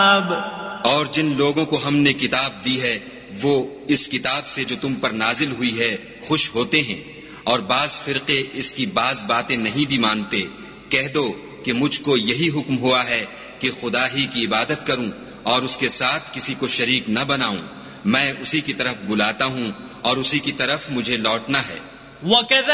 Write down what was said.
और जिन लोगों को हमने किताब दी है वो इस किताब से जो तुम पर नाजिल हुई है खुश होते हैं, और बाज फिरके इसकी बाज बातें नहीं भी मानते। कह दो कि मुझको यही हुक्म हुआ है कि खुदा ही की इबादत करूं और उसके साथ किसी को शरीक न बनाऊं। मैं उसी की तरफ बुलाता हूं और उसी की तरफ मुझे लौटना है।